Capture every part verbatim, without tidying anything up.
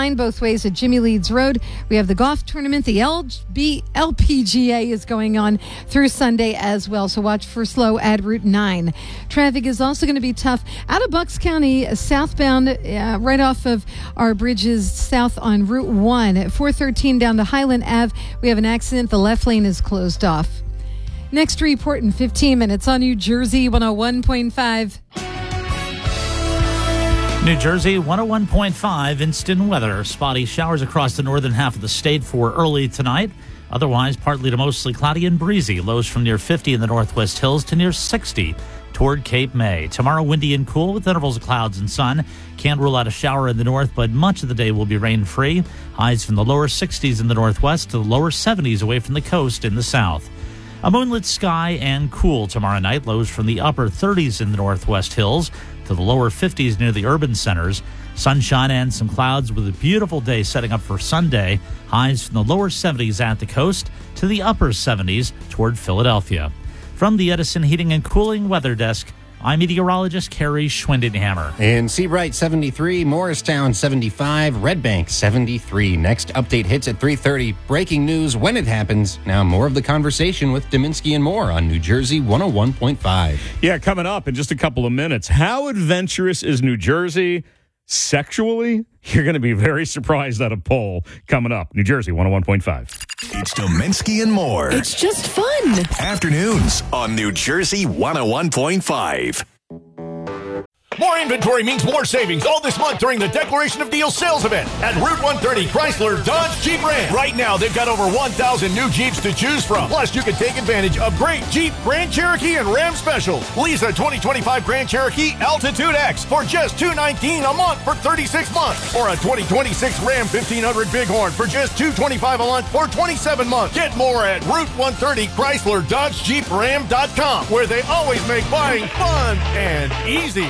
nine both ways at Jimmy Leeds Road. We have the golf tournament. The L B L P G A is going on through Sunday as well, so watch for slow at Route nine. Traffic is also going to be tough out of Bucks County, southbound, uh, right off of our bridges south on Route one. At four thirteen down to Highland Avenue, we have an accident. The left lane is closed off. Next report in fifteen minutes on New Jersey one oh one point five. New Jersey one oh one point five, instant weather. Spotty showers across the northern half of the state for early tonight. Otherwise, partly to mostly cloudy and breezy. Lows from near fifty in the northwest hills to near sixty toward Cape May. Tomorrow, windy and cool with intervals of clouds and sun. Can't rule out a shower in the north, but much of the day will be rain-free. Highs from the lower sixties in the northwest to the lower seventies away from the coast in the south. A moonlit sky and cool tomorrow night. Lows from the upper thirties in the northwest hills to the lower fifties near the urban centers. Sunshine and some clouds with a beautiful day setting up for Sunday. Highs from the lower seventies at the coast to the upper seventies toward Philadelphia. From the Edison Heating and Cooling Weather Desk, I'm meteorologist Carrie Schwindenhammer. In Seabright, seventy-three, Morristown, seventy-five, Red Bank, seventy-three. Next update hits at three thirty. Breaking news when it happens. Now more of the conversation with Dominski and more on New Jersey one oh one point five. Yeah, coming up in just a couple of minutes. How adventurous is New Jersey sexually? You're going to be very surprised at a poll coming up. New Jersey one oh one point five. It's Dominski and more. It's just fun. Afternoons on New Jersey one oh one point five. More inventory means more savings all this month during the Declaration of Deals sales event at Route one thirty Chrysler Dodge Jeep Ram. Right now, they've got over one thousand new Jeeps to choose from. Plus, you can take advantage of great Jeep, Grand Cherokee, and Ram specials. Lease a twenty twenty-five Grand Cherokee Altitude X for just two hundred nineteen dollars a month for thirty-six months. Or a twenty twenty-six Ram fifteen hundred Bighorn for just two hundred twenty-five dollars a month for twenty-seven months. Get more at Route one thirty Chrysler Dodge Jeep Ram dot com, where they always make buying fun and easy.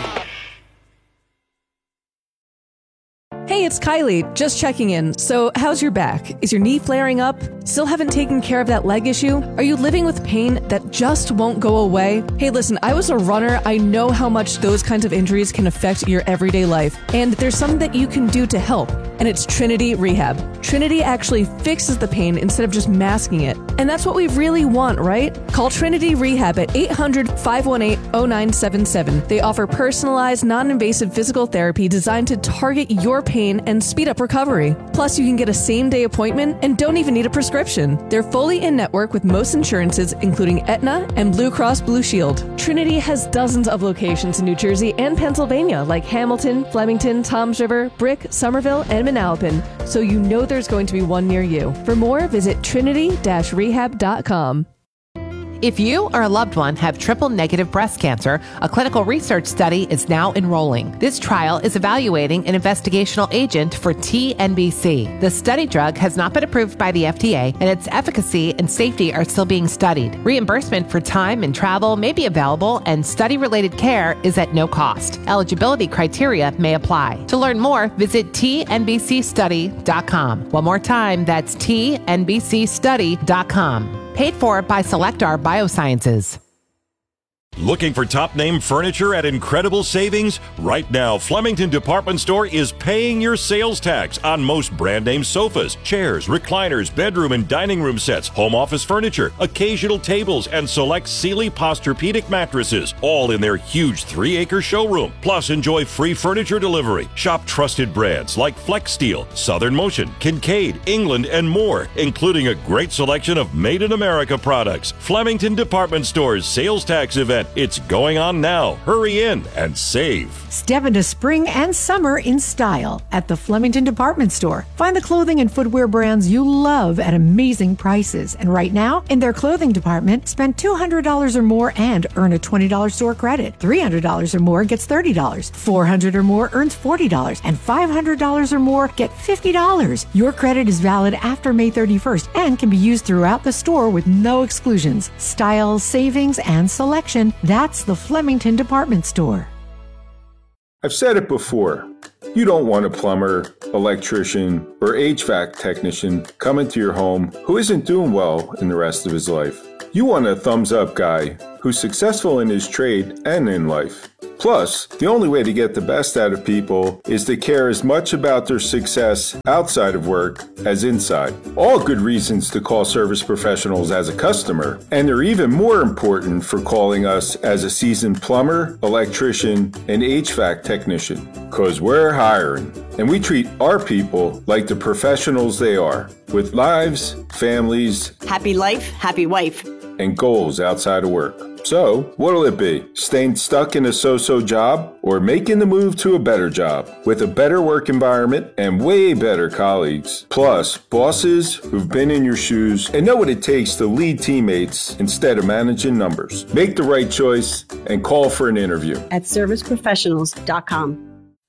Hey, it's Kylie, just checking in. So, how's your back? Is your knee flaring up? Still haven't taken care of that leg issue? Are you living with pain that just won't go away? Hey, listen, I was a runner. I know how much those kinds of injuries can affect your everyday life. And there's something that you can do to help, and it's Trinity Rehab. Trinity actually fixes the pain instead of just masking it. And that's what we really want, right? Call Trinity Rehab at eight hundred, five one eight, oh nine seven seven. They offer personalized, non-invasive physical therapy designed to target your pain and speed up recovery. Plus, you can get a same-day appointment and don't even need a prescription. They're fully in-network with most insurances, including Aetna and Blue Cross Blue Shield. Trinity has dozens of locations in New Jersey and Pennsylvania, like Hamilton, Flemington, Toms River, Brick, Somerville, and Manalapan, so you know there's going to be one near you. For more, visit trinity dash rehab dot com. If you or a loved one have triple-negative breast cancer, a clinical research study is now enrolling. This trial is evaluating an investigational agent for T N B C. The study drug has not been approved by the F D A, and its efficacy and safety are still being studied. Reimbursement for time and travel may be available, and study-related care is at no cost. Eligibility criteria may apply. To learn more, visit T N B C study dot com. One more time, that's T N B C study dot com. Paid for by Selectar Biosciences. Looking for top-name furniture at incredible savings? Right now, Flemington Department Store is paying your sales tax on most brand-name sofas, chairs, recliners, bedroom and dining room sets, home office furniture, occasional tables, and select Sealy Posturepedic mattresses, all in their huge three-acre showroom. Plus, enjoy free furniture delivery. Shop trusted brands like Flex Steel, Southern Motion, Kincaid, England, and more, including a great selection of made-in-America products. Flemington Department Store's sales tax event. It's going on now. Hurry in and save. Step into spring and summer in style at the Flemington Department Store. Find the clothing and footwear brands you love at amazing prices. And right now, in their clothing department, spend two hundred dollars or more and earn a twenty dollars store credit. three hundred dollars or more gets thirty dollars. four hundred dollars or more earns forty dollars. And five hundred dollars or more get fifty dollars. Your credit is valid after May thirty-first and can be used throughout the store with no exclusions. Style, savings, and selection. That's the Flemington Department Store. I've said it before. You don't want a plumber, electrician, or H V A C technician coming to your home who isn't doing well in the rest of his life. You want a thumbs-up guy who's successful in his trade and in life. Plus, the only way to get the best out of people is to care as much about their success outside of work as inside. All good reasons to call Service Professionals as a customer, and they're even more important for calling us as a seasoned plumber, electrician, and H V A C technician. Because we're hiring, and we treat our people like the professionals they are, with lives, families, happy life, happy wife, and goals outside of work. So, what'll it be? Staying stuck in a so-so job or making the move to a better job with a better work environment and way better colleagues? Plus, bosses who've been in your shoes and know what it takes to lead teammates instead of managing numbers. Make the right choice and call for an interview at service professionals dot com.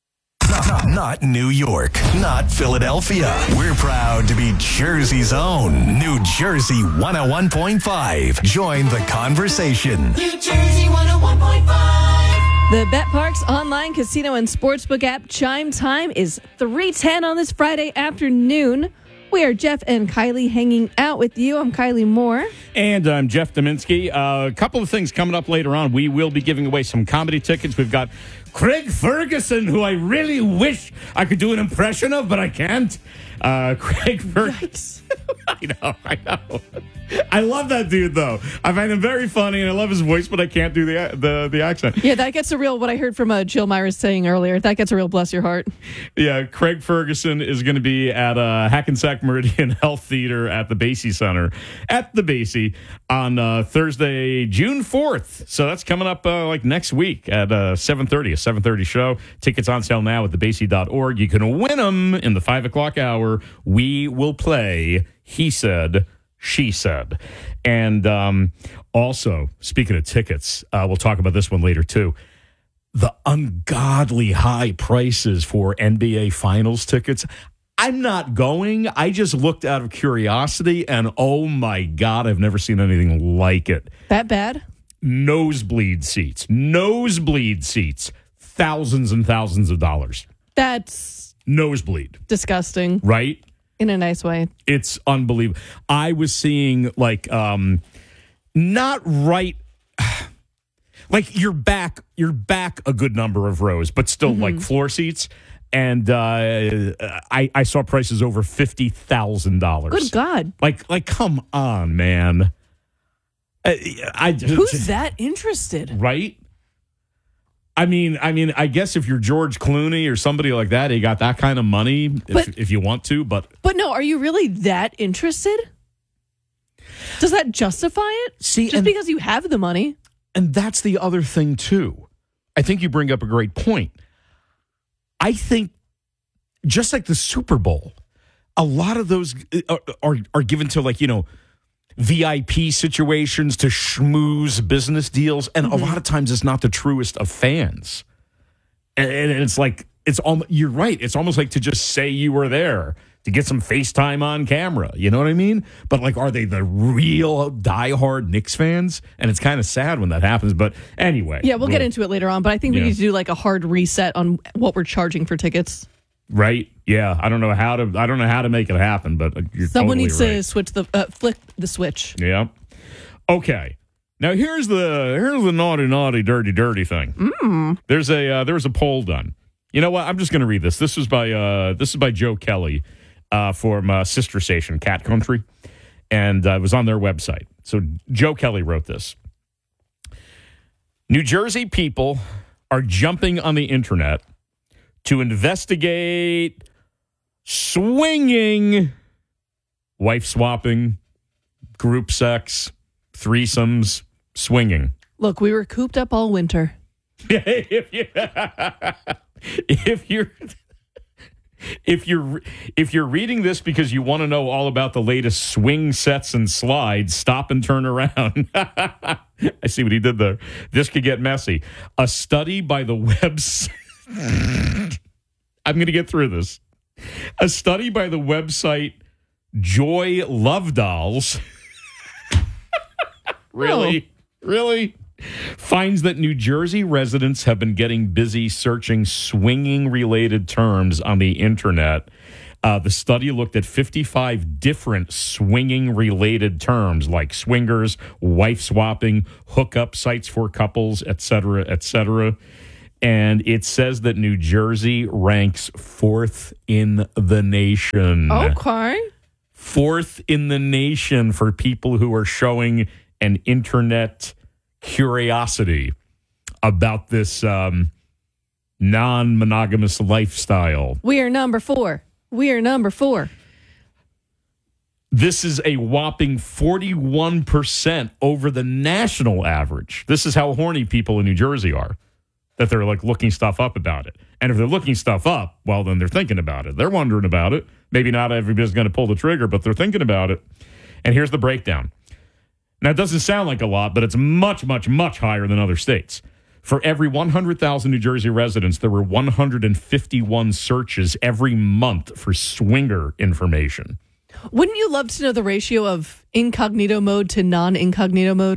Not, not New York, not Philadelphia. We're proud to be Jersey's own New Jersey one oh one point five. Join the conversation. New Jersey one oh one point five. The BetParx online casino and sportsbook app chime time is three ten on this Friday afternoon. We are Jeff and Kylie hanging out with you. I'm Kylie Moore. And I'm Jeff Dominski. Uh, a couple of things coming up later on. We will be giving away some comedy tickets. We've got Craig Ferguson, who I really wish I could do an impression of, but I can't. Uh, Craig Ferguson. I know, I know. I love that dude, though. I find him very funny, and I love his voice, but I can't do the the, the accent. Yeah, that gets a real, what I heard from uh, Jill Myers saying earlier, that gets a real bless your heart. Yeah, Craig Ferguson is going to be at uh, Hackensack Meridian Health Theater at the Basie Center, at the Basie, on uh, Thursday, June fourth. So that's coming up uh, like next week at uh, seven thirty, a seven thirty show. Tickets on sale now at the basie dot org. You can win them in the five o'clock hour. We will play He Said, She Said. And um, also, speaking of tickets, uh, we'll talk about this one later, too. The ungodly high prices for N B A Finals tickets. I'm not going. I just looked out of curiosity, and oh, my God, I've never seen anything like it. That bad? Nosebleed seats. Nosebleed seats. Thousands and thousands of dollars. That's nosebleed. Disgusting. Right? In a nice way. It's unbelievable. I was seeing like um not right like you're back you're back a good number of rows, but still mm-hmm. like floor seats. And uh I, I saw prices over fifty thousand dollars. Good God. Like like come on, man. I, I Who's that interested? Right? I mean, I mean, I guess if you're George Clooney or somebody like that, you got that kind of money but, if, if you want to. But but no, are you really that interested? Does that justify it? See, just and, because you have the money? And that's the other thing too. I think you bring up a great point. I think just like the Super Bowl, a lot of those are are, are given to like you know. V I P situations to schmooze business deals, and mm-hmm. a lot of times it's not the truest of fans. And, and it's like it's all you're right. It's almost like to just say you were there to get some FaceTime on camera. You know what I mean? But like, are they the real diehard Knicks fans? And it's kind of sad when that happens. But anyway, yeah, we'll, we'll get into it later on. But I think we yeah. need to do like a hard reset on what we're charging for tickets. Right? Yeah, I don't know how to. I don't know how to make it happen, but you're someone totally needs right. to switch the uh, flick the switch. Yeah. Okay. Now here's the here's the naughty, naughty, dirty, dirty thing. Mm. There's a uh, there was a poll done. You know what? I'm just going to read this. This was by uh, this is by Joe Kelly uh, from uh, sister station Cat Country, and uh, it was on their website. So Joe Kelly wrote this. New Jersey people are jumping on the internet to investigate swinging, wife swapping, group sex, threesomes, swinging. Look, we were cooped up all winter. if, you, if you're if you're if you're reading this because you want to know all about the latest swing sets and slides, stop and turn around. I see what he did there. This could get messy. A study by the website. I'm going to get through this. A study by the website Joy Love Dolls. Really? Oh. Really? Finds that New Jersey residents have been getting busy searching swinging-related terms on the internet. Uh, the study looked at fifty-five different swinging-related terms like swingers, wife swapping, hookup sites for couples, et cetera, et cetera. and it says that New Jersey ranks fourth in the nation. Okay. Fourth in the nation for people who are showing an internet curiosity about this um, non-monogamous lifestyle. We are number four. We are number four. This is a whopping forty-one percent over the national average. This is how horny people in New Jersey are, that they're like looking stuff up about it. And if they're looking stuff up, well, then they're thinking about it. They're wondering about it. Maybe not everybody's going to pull the trigger, but they're thinking about it. And here's the breakdown. Now, it doesn't sound like a lot, but it's much, much, much higher than other states. For every one hundred thousand New Jersey residents, there were one hundred fifty-one searches every month for swinger information. Wouldn't you love to know the ratio of incognito mode to non-incognito mode?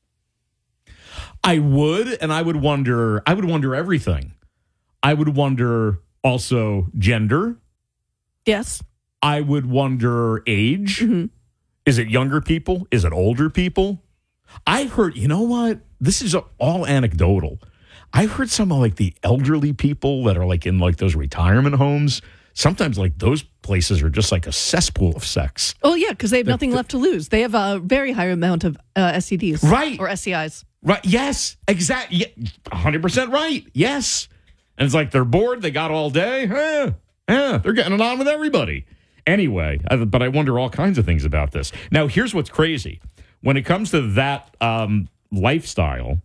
I would, and I would wonder, I would wonder everything. I would wonder also gender. Yes. I would wonder age. Mm-hmm. Is it younger people? Is it older people? I heard, you know what? This is all anecdotal. I heard some of like the elderly people that are like in like those retirement homes. Sometimes like those places are just like a cesspool of sex. Oh, yeah, because they have The- nothing the- left to lose. They have a very high amount of uh, S T Ds. Right. Or S T Is. Right. Yes, exactly. Yeah, one hundred percent right. Yes. And it's like they're bored. They got all day. Yeah, yeah, they're getting it on with everybody. Anyway, I- but I wonder all kinds of things about this. Now, here's what's crazy. When it comes to that um, lifestyle,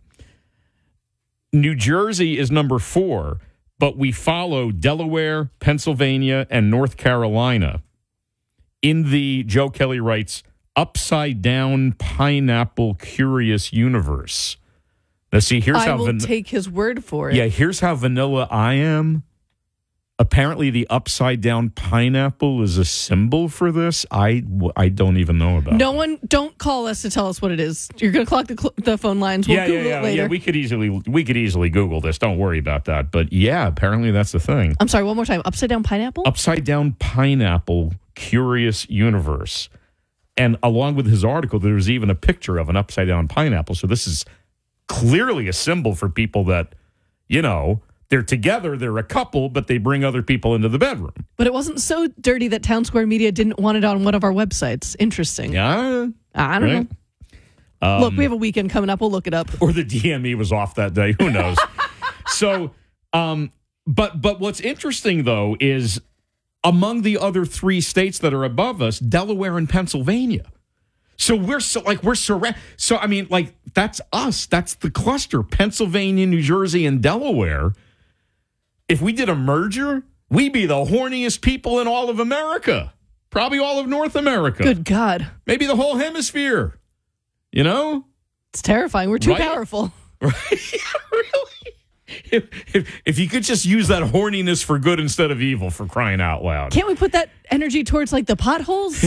New Jersey is number four, but we follow Delaware, Pennsylvania, and North Carolina in the, Joe Kelly writes, upside down pineapple curious universe. Now, see, here's I how will van- take his word for it. yeah, here's how vanilla I am. Apparently, the upside down pineapple is a symbol for this. I, I don't even know about. No one, don't call us to tell us what it is. You're going to clock the, cl- the phone lines. We'll yeah, Google yeah, yeah, it later. yeah. We could easily we could easily Google this. Don't worry about that. But yeah, apparently that's the thing. I'm sorry, one more time. Upside down pineapple? Upside down pineapple curious universe. And along with his article, there was even a picture of an upside down pineapple. So this is clearly a symbol for people that, you know, they're together, they're a couple, but they bring other people into the bedroom. But it wasn't so dirty that Town Square Media didn't want it on one of our websites. Interesting. Yeah. I don't right? know. Um, Look, we have a weekend coming up. We'll look it up. Or the D M E was off that day. Who knows? so, um, but but what's interesting, though, is among the other three states that are above us, Delaware and Pennsylvania. So we're so like we're surrounded. So I mean, like that's us. That's the cluster: Pennsylvania, New Jersey, and Delaware. If we did a merger, we'd be the horniest people in all of America. Probably all of North America. Good God. Maybe the whole hemisphere. You know? It's terrifying. We're too Right? powerful. Right? Really? If, if, if you could just use that horniness for good instead of evil, for crying out loud. Can't we put that energy towards like the potholes?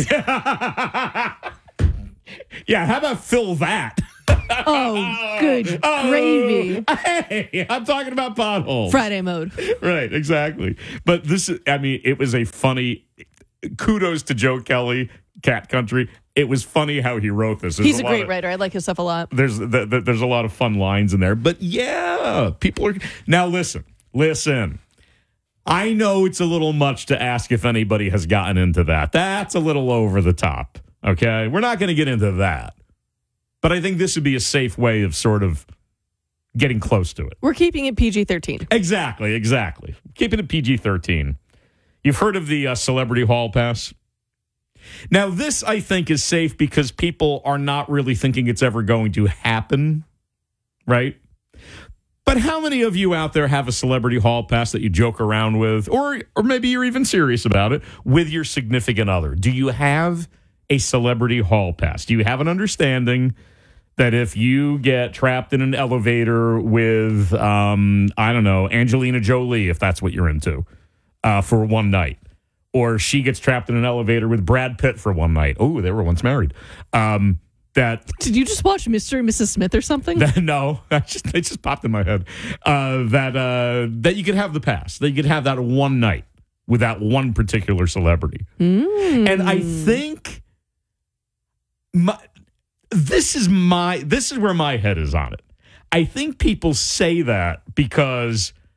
Yeah, how about fill that? Oh, good Oh, gravy. Hey, I'm talking about potholes. Friday mode. Right, exactly. But this is, I mean, it was a funny, kudos to Joe Kelly, Cat Country. It was funny how he wrote this. There's He's a lot great of- writer. I like his stuff a lot. There's the, the, there's a lot of fun lines in there. But yeah, people are, now listen, listen. I know it's a little much to ask if anybody has gotten into that. That's a little over the top. Okay, we're not going to get into that. But I think this would be a safe way of sort of getting close to it. We're keeping it P G thirteen. Exactly, exactly. Keeping it P G thirteen. You've heard of the uh, Celebrity Hall Pass? Now, this, I think, is safe because people are not really thinking it's ever going to happen, right? But how many of you out there have a Celebrity Hall Pass that you joke around with, or or maybe you're even serious about it, with your significant other? Do you have a Celebrity Hall Pass? Do you have an understanding that if you get trapped in an elevator with, um, I don't know, Angelina Jolie, if that's what you're into, uh, for one night, or she gets trapped in an elevator with Brad Pitt for one night. Oh, they were once married. Um, that Did you just watch Mister and Missus Smith or something? that, no, that just, it just popped in my head. Uh, that uh, that you could have the pass. That you could have that one night with that one particular celebrity. Mm. And I think my, this is my this is where my head is on it. I think people say that because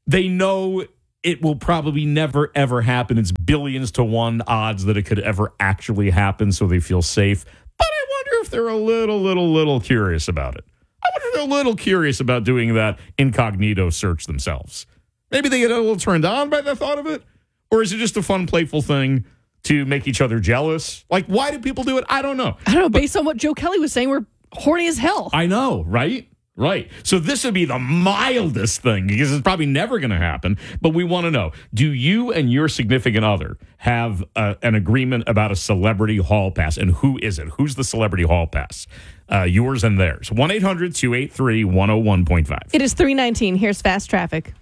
they know it will probably never, ever happen. It's billions to one odds that it could ever actually happen, so they feel safe. But I wonder if they're a little, little, little curious about it. I wonder if they're a little curious about doing that incognito search themselves. Maybe they get a little turned on by the thought of it. Or is it just a fun, playful thing to make each other jealous? Like, why do people do it? I don't know. I don't know. Based on what Joe Kelly was saying, we're horny as hell. I know, right? Right. So this would be the mildest thing because it's probably never going to happen. But we want to know, do you and your significant other have uh, an agreement about a celebrity hall pass? And who is it? Who's the celebrity hall pass? Uh, yours and theirs. one eight hundred two eight three one oh one point five. It is three nineteen. Here's fast traffic.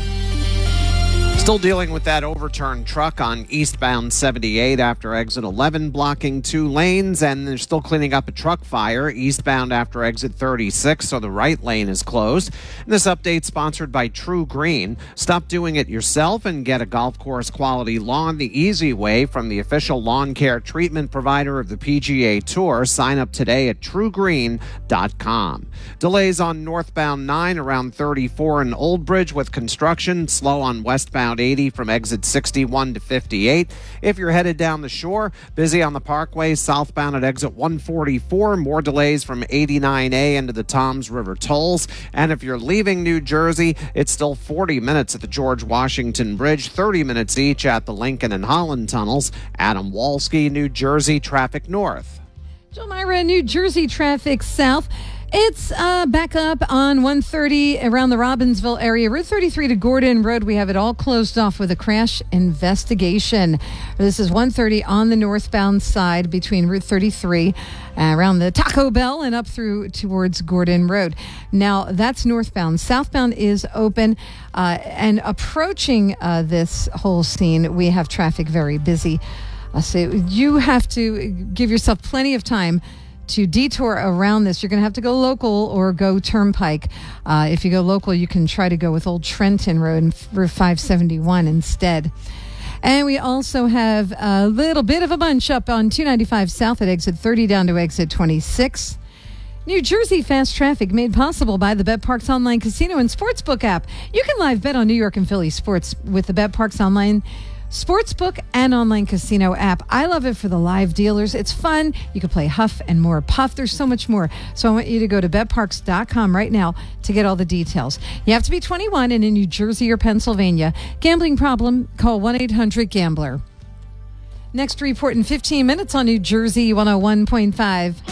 Still dealing with that overturned truck on eastbound seventy-eight after exit eleven, blocking two lanes, and they're still cleaning up a truck fire eastbound after exit thirty-six, so the right lane is closed. And this update sponsored by True Green. Stop doing it yourself and get a golf course quality lawn the easy way from the official lawn care treatment provider of the P G A Tour. Sign up today at true green dot com. Delays on northbound nine around thirty-four in Old Bridge with construction, slow on westbound eighty from exit sixty-one to fifty-eight. If you're headed down the shore, busy on the Parkway southbound at exit one forty-four. More delays from eighty-nine A into the Toms River tolls. And if you're leaving New Jersey, it's still forty minutes at the George Washington Bridge, thirty minutes each at the Lincoln and Holland tunnels. Adam Walski, New Jersey, traffic north. Jill Myra, New Jersey, traffic south. It's uh, back up on one thirty around the Robbinsville area. Route thirty-three to Gordon Road. We have it all closed off with a crash investigation. This is one thirty on the northbound side between Route thirty-three uh, around the Taco Bell and up through towards Gordon Road. Now, that's northbound. Southbound is open. Uh, and approaching uh, this whole scene, we have traffic very busy. Uh, so you have to give yourself plenty of time to detour around this. You're going to have to go local or go turnpike. Uh, if you go local, you can try to go with Old Trenton Road and Route five seventy-one instead. And we also have a little bit of a bunch up on two ninety-five south at exit thirty down to exit twenty-six. New Jersey fast traffic made possible by the BetParks Online Casino and Sportsbook app. You can live bet on New York and Philly sports with the BetParks Online Sportsbook and online casino app. I love it for the live dealers. It's fun. You can play Huff and more Puff. There's so much more. So I want you to go to bet parks dot com right now to get all the details. You have to be twenty-one and in New Jersey or Pennsylvania. Gambling problem? Call one eight hundred gambler. Next report in fifteen minutes on New Jersey one oh one point five.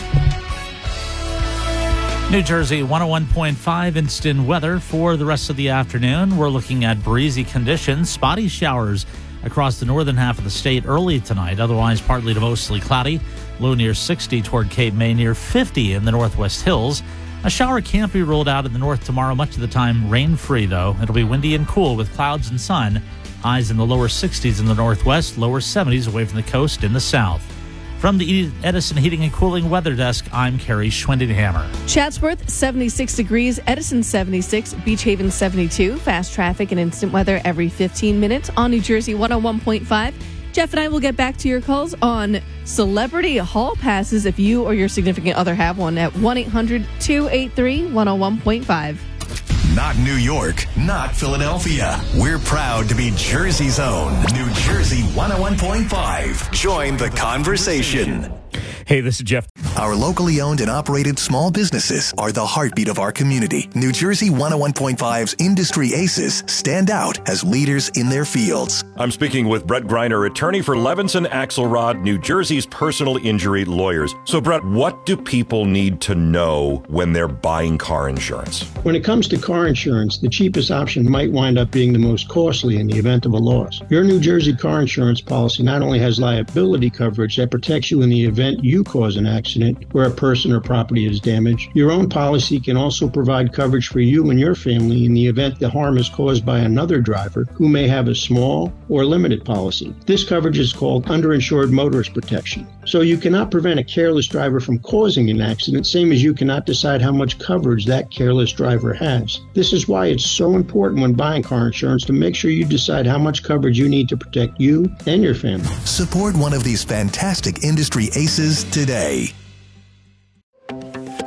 New Jersey one oh one point five instant weather for the rest of the afternoon. We're looking at breezy conditions, spotty showers across the northern half of the state early tonight. Otherwise, partly to mostly cloudy. Low near sixty toward Cape May, near fifty in the Northwest Hills. A shower can't be ruled out in the north tomorrow. Much of the time rain-free, though. It'll be windy and cool with clouds and sun. Highs in the lower sixties in the northwest, lower seventies away from the coast in the south. From the Edison Heating and Cooling Weather Desk, I'm Carrie Schwindenhammer. Chatsworth, seventy-six degrees. Edison, seventy-six. Beach Haven, seventy-two. Fast traffic and instant weather every fifteen minutes on New Jersey one oh one point five. Jeff and I will get back to your calls on celebrity hall passes if you or your significant other have one at one eight hundred two eight three one oh one point five. Not New York, not Philadelphia. We're proud to be Jersey's own New Jersey one oh one point five. Join the conversation. Hey, this is Jeff. Our locally owned and operated small businesses are the heartbeat of our community. New Jersey one oh one point five's industry aces stand out as leaders in their fields. I'm speaking with Brett Greiner, attorney for Levinson Axelrod, New Jersey's personal injury lawyers. So, Brett, what do people need to know when they're buying car insurance? When it comes to car insurance, the cheapest option might wind up being the most costly in the event of a loss. Your New Jersey car insurance policy not only has liability coverage that protects you in the event you cause an accident where a person or property is damaged, your own policy can also provide coverage for you and your family in the event the harm is caused by another driver who may have a small or limited policy. This coverage is called underinsured motorist protection. So you cannot prevent a careless driver from causing an accident, same as you cannot decide how much coverage that careless driver has. This is why it's so important when buying car insurance to make sure you decide how much coverage you need to protect you and your family. Support one of these fantastic industry aces today.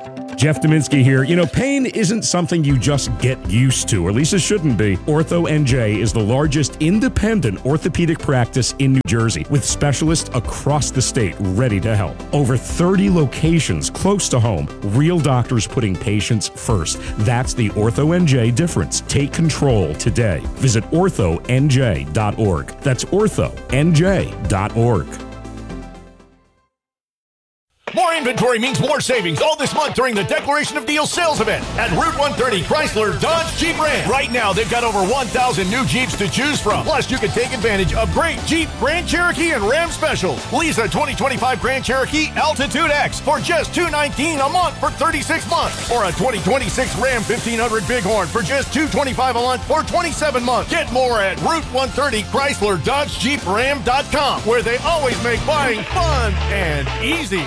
Jeff Dominski here. You know, pain isn't something you just get used to, or at least it shouldn't be. Ortho N J is the largest independent orthopedic practice in New Jersey, with specialists across the state ready to help. Over thirty locations close to home, real doctors putting patients first. That's the Ortho N J difference. Take control today. Visit ortho n j dot org. That's ortho n j dot org. More inventory means more savings all this month during the Declaration of Deals sales event at Route one thirty Chrysler Dodge Jeep Ram. Right now, they've got over one thousand new Jeeps to choose from. Plus, you can take advantage of great Jeep, Grand Cherokee, and Ram specials. Lease a twenty twenty-five Grand Cherokee Altitude X for just two hundred nineteen dollars a month for thirty-six months. Or a twenty twenty-six Ram fifteen hundred Bighorn for just two hundred twenty-five dollars a month for twenty-seven months. Get more at Route one thirty Chrysler Dodge Jeep Ram dot com, where they always make buying fun and easy.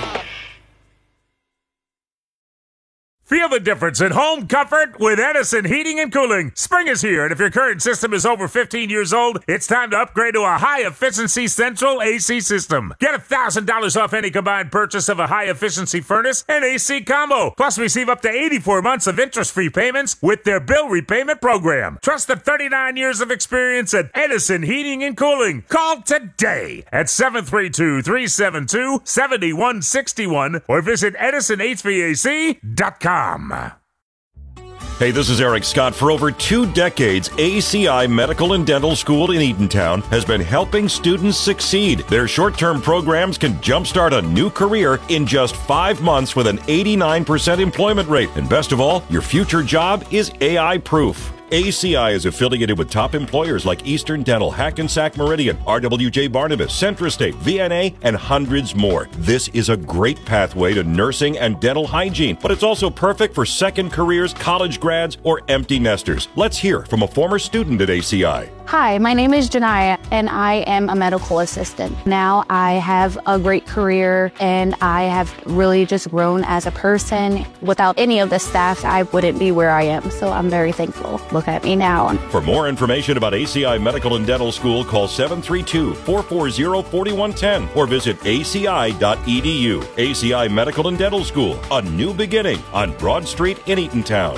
Feel the difference in home comfort with Edison Heating and Cooling. Spring is here, and if your current system is over fifteen years old, it's time to upgrade to a high-efficiency central A C system. Get one thousand dollars off any combined purchase of a high-efficiency furnace and A C combo. Plus, receive up to eighty-four months of interest-free payments with their bill repayment program. Trust the thirty-nine years of experience at Edison Heating and Cooling. Call today at seven three two, three seven two, seven one six one or visit edison h v a c dot com. Hey, this is Eric Scott. For over two decades, A C I Medical and Dental School in Eatontown has been helping students succeed. Their short-term programs can jumpstart a new career in just five months with an eighty-nine percent employment rate. And best of all, your future job is A I-proof. A C I is affiliated with top employers like Eastern Dental, Hackensack Meridian, R W J Barnabas, CentraState, V N A, and hundreds more. This is a great pathway to nursing and dental hygiene, but it's also perfect for second careers, college grads, or empty nesters. Let's hear from a former student at A C I. Hi, my name is Janaya, and I am a medical assistant. Now I have a great career, and I have really just grown as a person. Without any of the staff, I wouldn't be where I am, so I'm very thankful. Look at me now. For more information about A C I Medical and Dental School, call seven three two, four four zero, four one one zero or visit a c i dot e d u. A C I Medical and Dental School, a new beginning on Broad Street in Eatontown.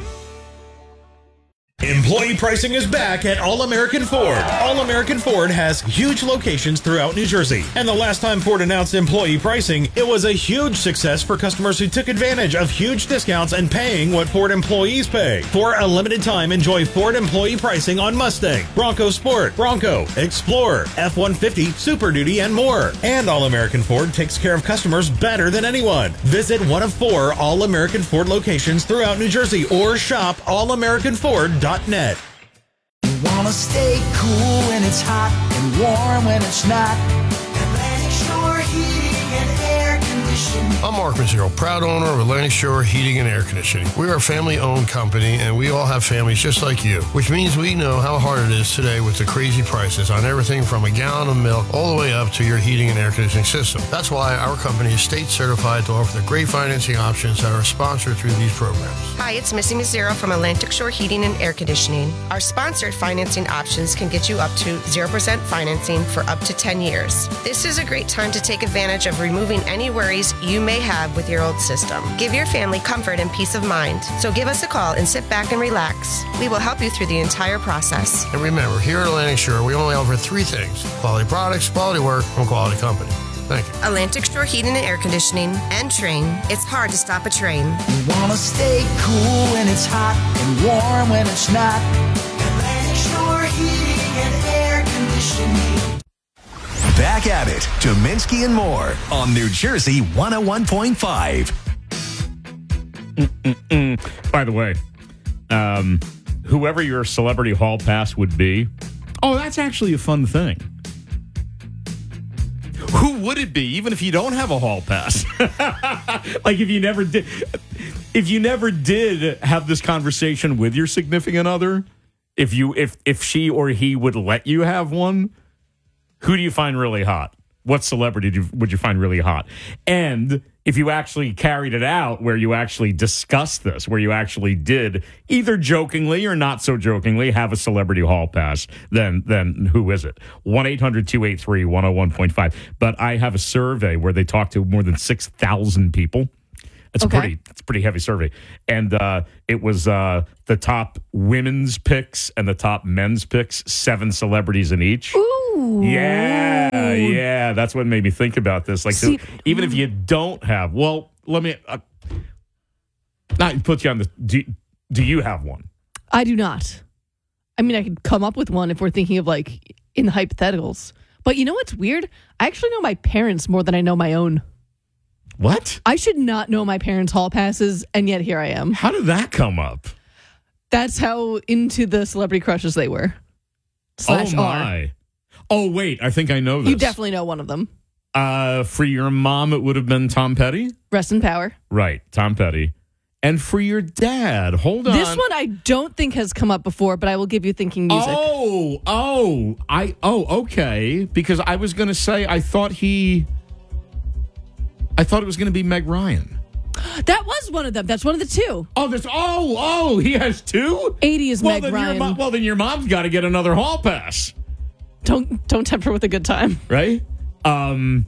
Employee pricing is back at All-American Ford. All-American Ford has huge locations throughout New Jersey. And the last time Ford announced employee pricing, it was a huge success for customers who took advantage of huge discounts and paying what Ford employees pay. For a limited time, enjoy Ford employee pricing on Mustang, Bronco Sport, Bronco, Explorer, F one fifty, Super Duty, and more. And All-American Ford takes care of customers better than anyone. Visit one of four All-American Ford locations throughout New Jersey or shop all american ford dot net. You wanna stay cool when it's hot and warm when it's not. Atlantic Shore Heating and Air Conditioning. I'm Mark Mazzero, proud owner of Atlantic Shore Heating and Air Conditioning. We are a family-owned company, and we all have families just like you, which means we know how hard it is today with the crazy prices on everything from a gallon of milk all the way up to your heating and air conditioning system. That's why our company is state certified to offer the great financing options that are sponsored through these programs. Hi, it's Missy Mazzero from Atlantic Shore Heating and Air Conditioning. Our sponsored financing options can get you up to zero percent financing for up to ten years. This is a great time to take advantage of removing any worries you may have with your old system. Give your family comfort and peace of mind. So give us a call and sit back and relax. We will help you through the entire process. And remember, here at Atlantic Shore, we only offer three things: quality products, quality work, and quality company. Thank you. Atlantic Shore Heating and Air Conditioning and Train. It's hard to stop a train. You wanna stay cool when it's hot and warm when it's not. Atlantic Shore Heating and Air Conditioning. Back at it, Dominski and more on New Jersey one oh one point five. Mm-mm-mm. By the way, um, whoever your celebrity hall pass would be, oh, that's actually a fun thing. Who would it be, even if you don't have a hall pass? Like if you never did, if you never did have this conversation with your significant other, if you if if she or he would let you have one, who do you find really hot? What celebrity do you, would you find really hot? And if you actually carried it out where you actually discussed this, where you actually did, either jokingly or not so jokingly, have a celebrity hall pass, then then who is it? one eight hundred two eight three one oh one point five. But I have a survey where they talked to more than six thousand people It's Okay. a pretty, it's a pretty heavy survey, and uh, it was uh, the top women's picks and the top men's picks, seven celebrities in each. Ooh. Yeah, yeah, that's what made me think about this. Like, See- so even if you don't have, well, let me uh, not put you on the. Do, do you have one? I do not. I mean, I could come up with one if we're thinking of like in the hypotheticals. But you know what's weird? I actually know my parents more than I know my own. What? I should not know my parents' hall passes, and yet here I am. How did that come up? That's how into the celebrity crushes they were. Slash oh my! are. Oh wait, I think I know this. You definitely know one of them. Uh, for your mom, it would have been Tom Petty. Rest in power. Right, Tom Petty. And for your dad, hold on. This one I don't think has come up before, but I will give you thinking music. Oh, oh, I, oh, okay. Because I was going to say, I thought he, I thought it was going to be Meg Ryan. That was one of them. That's one of the two. Oh, there's, oh, oh, he has two? eighty is well, Meg then Ryan. Your mo- well, then your mom's got to get another hall pass. Don't don't tempt her with a good time. Right? Um,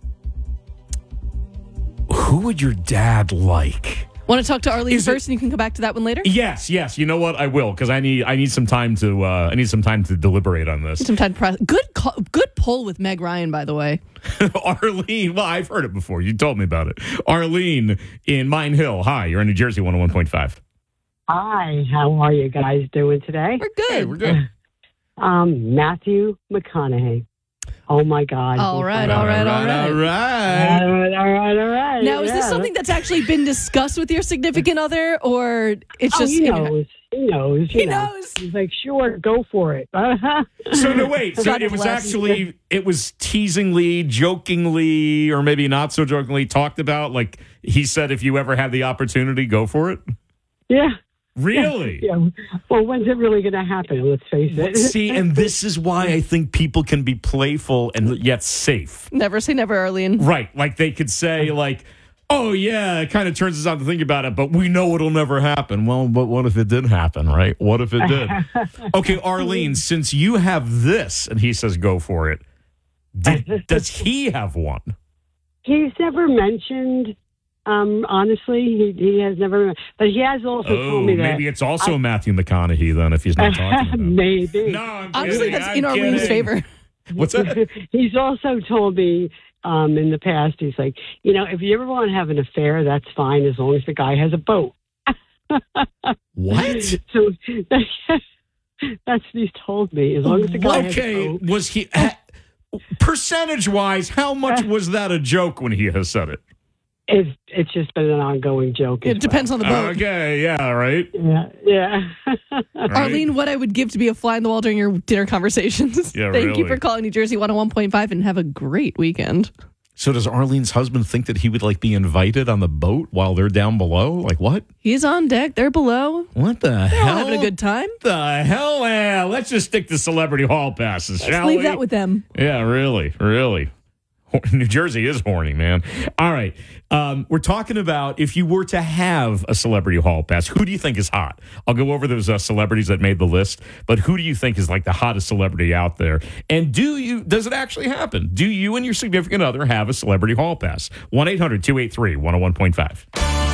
who would your dad like? Want to talk to Arlene Is it- first, and you can come back to that one later? Yes, yes. You know what? I will, because I need I need some time to uh, I need some time to deliberate on this. Some time to press. Good call, good poll with Meg Ryan, by the way. Arlene, well, I've heard it before. You told me about it. Arlene in Mine Hill. Hi, you're in New Jersey one oh one point five. Hi, how are you guys doing today? We're good. Hey, we're good. Um, Matthew McConaughey. Oh my God. All he's right, my- all right, all right. All All right. right, all right, all right. Now, is this Yeah. something that's actually been discussed with your significant other, or it's Oh, just he in your- knows. He knows. you He know. knows. He's like, sure, go for it. So no, wait. So God it was bless. actually it was teasingly, jokingly, or maybe not so jokingly talked about. Like he said, if you ever had the opportunity, go for it. Yeah. Really? Yeah. Well, when's it really going to happen? Let's face it. See, and this is why I think people can be playful and yet safe. Never say never, Arlene. Right. Like they could say, like, oh, yeah, it kind of turns us out to think about it, but we know it'll never happen. Well, but what if it did happen, right? What if it did? Okay, Arlene, since you have this, and he says go for it, did, does he have one? He's never mentioned. Um, honestly, he he has never. But he has also Oh, told me that maybe it's also I- Matthew McConaughey then, if he's not talking about it. maybe. No, I'm Honestly, kidding, that's I'm in Arlene's kidding. favor. What's that? He's also told me um, in the past, he's like, you know, if you ever want to have an affair, that's fine as long as the guy has a boat. What? So that's what he's told me. As long as the guy has a Okay, boat. was he ha- percentage-wise? How much was that a joke when he has said it? It's it's just been an ongoing joke. It depends on the boat. Okay, yeah, right. Yeah, yeah. Arlene, what I would give to be a fly on the wall during your dinner conversations. Yeah, Thank you really. for calling New Jersey one oh one point five and have a great weekend. So does Arlene's husband think that he would like be invited on the boat while they're down below? Like what? He's on deck. They're below. What the They're hell? all having a good time. The hell? Yeah, let's just stick to celebrity hall passes, Let's shall leave we? that with them. Yeah, really, really. New Jersey is horny, man. All right. Um, we're talking about if you were to have a celebrity hall pass, who do you think is hot? I'll go over those uh, celebrities that made the list, but who do you think is like the hottest celebrity out there? And do you, does it actually happen? Do you and your significant other have a celebrity hall pass? one eight hundred two eight three one oh one point five.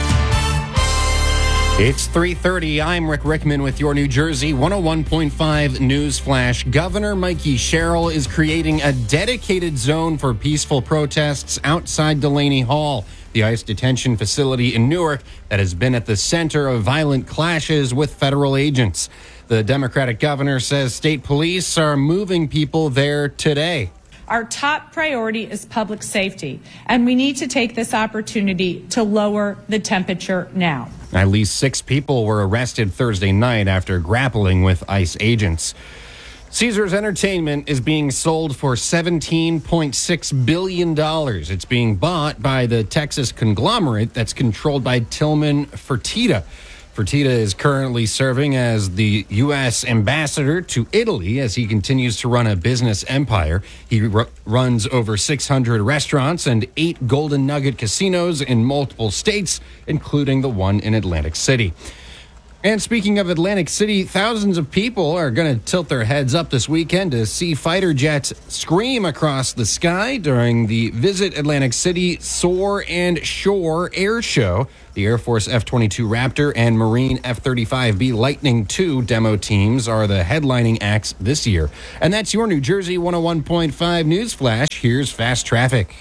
It's three thirty. I'm Rick Rickman with your New Jersey one oh one point five News Flash. Governor Mikey Sherrill is creating a dedicated zone for peaceful protests outside Delaney Hall, the ICE detention facility in Newark that has been at the center of violent clashes with federal agents. The Democratic governor says state police are moving people there today. Our top priority is public safety, and we need to take this opportunity to lower the temperature now. At least six people were arrested Thursday night after grappling with ICE agents. Caesars Entertainment is being sold for seventeen point six billion dollars. It's being bought by the Texas conglomerate that's controlled by Tillman Fertitta. Fertitta is currently serving as the U S ambassador to Italy as he continues to run a business empire. He r- runs over six hundred restaurants and eight Golden Nugget casinos in multiple states, including the one in Atlantic City. And speaking of Atlantic City, thousands of people are going to tilt their heads up this weekend to see fighter jets scream across the sky during the Visit Atlantic City Soar and Shore Air Show. The Air Force F twenty-two Raptor and Marine F thirty-five B Lightning two demo teams are the headlining acts this year. And that's your New Jersey one oh one point five News Flash. Here's fast traffic.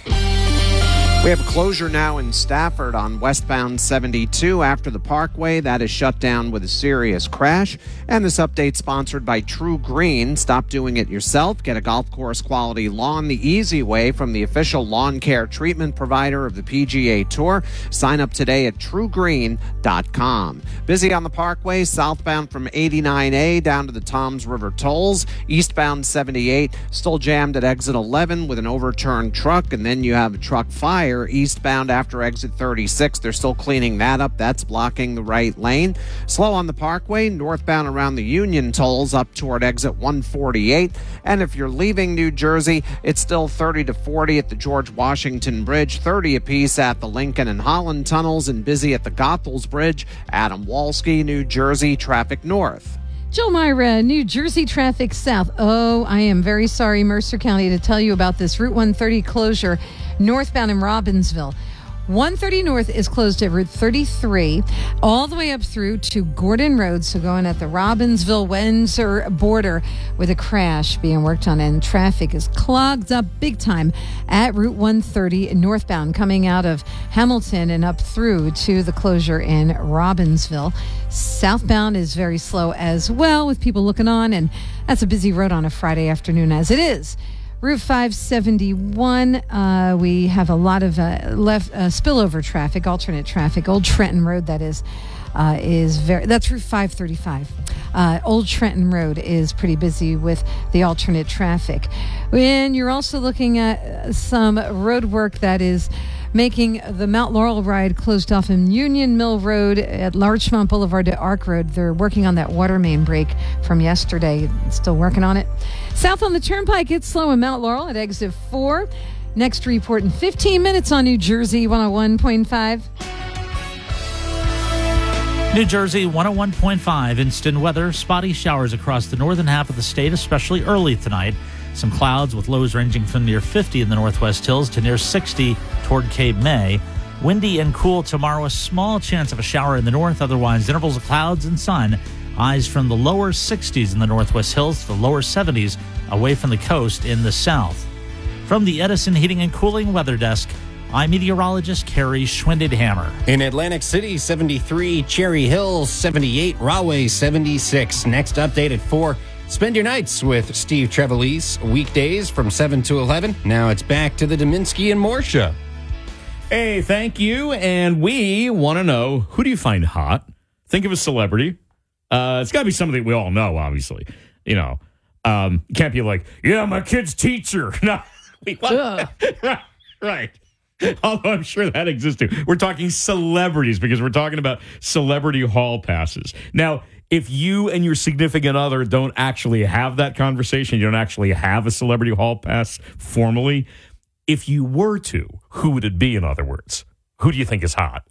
We have a closure now in Stafford on westbound seventy-two after the Parkway. That is shut down with a serious crash. And this update sponsored by True Green. Stop doing it yourself. Get a golf course quality lawn the easy way from the official lawn care treatment provider of the P G A Tour. Sign up today at true green dot com. Busy on the Parkway, southbound from eighty-nine A down to the Toms River tolls. Eastbound seventy-eight still jammed at exit eleven with an overturned truck. And then you have a truck fire eastbound after exit thirty-six. They're still cleaning that up. That's blocking the right lane. Slow on the Parkway, northbound around the Union tolls up toward exit one forty-eight. And if you're leaving New Jersey, it's still thirty to forty at the George Washington Bridge, thirty apiece at the Lincoln and Holland tunnels, and busy at the Goethals Bridge. Adam Walski, New Jersey, traffic north. Jill Myra, New Jersey traffic south. Oh, I am very sorry, Mercer County, to tell you about this Route one thirty closure northbound in Robbinsville. one thirty North is closed at Route thirty-three, all the way up through to Gordon Road. So going at the Robbinsville-Windsor border with a crash being worked on, and traffic is clogged up big time at Route one thirty northbound, coming out of Hamilton and up through to the closure in Robbinsville. Southbound is very slow as well, with people looking on, and that's a busy road on a Friday afternoon as it is. Route five seventy-one, uh, we have a lot of uh, left uh, spillover traffic, alternate traffic. Old Trenton Road, that is, uh, is very. That's Route five thirty-five. Uh, Old Trenton Road is pretty busy with the alternate traffic. And you're also looking at some road work that is making the Mount Laurel ride closed off in Union Mill Road at Larchmont Boulevard to Arc Road. They're working on that water main break from yesterday. Still working on it. South on the Turnpike, it's slow in Mount Laurel at exit four. Next report in fifteen minutes on New Jersey one oh one point five. New Jersey one oh one point five. Instant weather. Spotty showers across the northern half of the state, especially early tonight. Some clouds with lows ranging from near fifty in the Northwest Hills to near sixty toward Cape May. Windy and cool tomorrow. A small chance of a shower in the north. Otherwise, intervals of clouds and sun. Highs from the lower sixties in the Northwest Hills to the lower seventies away from the coast in the south. From the Edison Heating and Cooling Weather Desk, I'm meteorologist Carrie Schwindedhammer. In Atlantic City, seventy-three, Cherry Hills, seventy-eight, Rahway, seventy-six. Next update at four. Spend your nights with Steve Trevelise, weekdays from seven to eleven. Now it's back to the Dominski and Moore Show. Hey, thank you. And we want to know, who do you find hot? Think of a celebrity. Uh, it's got to be somebody we all know, obviously. You know, um, you can't be like, yeah, my kid's teacher. No, wait, what? right, right. Although I'm sure that exists too. We're talking celebrities because we're talking about celebrity hall passes. Now, if you and your significant other don't actually have that conversation, you don't actually have a celebrity hall pass formally, if you were to, who would it be, in other words? Who do you think is hot?